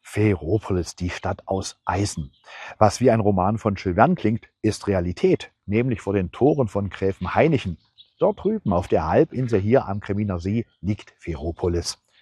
Ferropolis, die Stadt aus Eisen. Was wie ein Roman von Jules Verne klingt, ist Realität, nämlich vor den Toren von Gräfenhainichen. Dort drüben auf der Halbinsel hier am Kriminer See liegt Ferropolis.